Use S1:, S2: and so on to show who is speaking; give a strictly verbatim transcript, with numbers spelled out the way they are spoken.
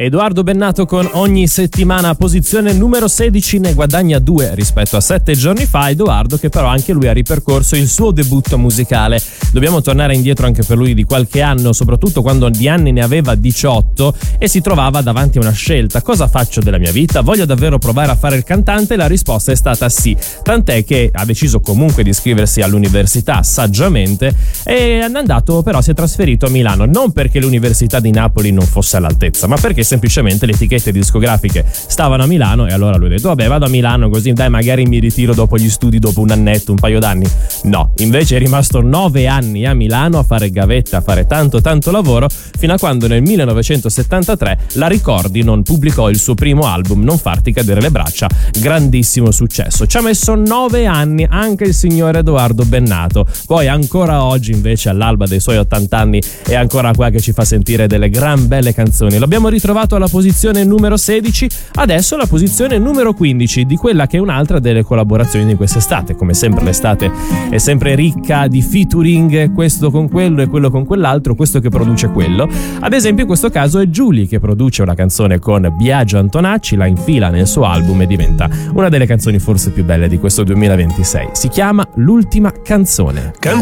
S1: Edoardo Bennato con Ogni settimana, posizione numero sedici, ne guadagna due rispetto a sette giorni fa. Edoardo che però anche lui ha ripercorso il suo debutto musicale. Dobbiamo tornare indietro anche per lui di qualche anno, soprattutto quando di anni ne aveva diciotto e si trovava davanti a una scelta: cosa faccio della mia vita? Voglio davvero provare a fare il cantante? La risposta è stata sì, tant'è che ha deciso comunque di iscriversi all'università saggiamente e è andato, però si è trasferito a Milano, non perché l'università di Napoli non fosse all'altezza, ma perché semplicemente le etichette discografiche stavano a Milano e allora lui ha detto vabbè, vado a Milano così dai magari mi ritiro dopo gli studi, dopo un annetto, un paio d'anni. No, invece è rimasto nove anni a Milano a fare gavetta, a fare tanto tanto lavoro, fino a quando nel millenovecentosettantatré la Ricordi non pubblicò il suo primo album, Non farti cadere le braccia, grandissimo successo. Ci ha messo nove anni anche il signor Edoardo Bennato, poi ancora oggi invece all'alba dei suoi ottanta anni è ancora qua che ci fa sentire delle gran belle canzoni. L'abbiamo ritrovato alla posizione numero sedici, adesso la posizione numero quindici di quella che è un'altra delle collaborazioni di quest'estate. Come sempre l'estate è sempre ricca di featuring, questo con quello e quello con quell'altro, questo che produce quello. Ad esempio in questo caso è Giulia che produce una canzone con Biagio Antonacci, la infila nel suo album e diventa una delle canzoni forse più belle di questo duemilaventisei. Si chiama L'ultima canzone.
S2: Can-